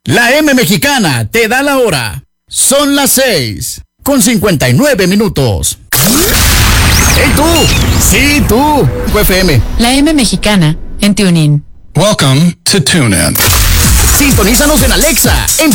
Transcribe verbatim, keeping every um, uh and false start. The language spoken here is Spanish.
La M Mexicana te da la hora. Son las seis con cincuenta y nueve minutos. ¡Hey tú! Sí, tú. F M. La M Mexicana en TuneIn. Welcome to TuneIn. Sintonízanos en Alexa, en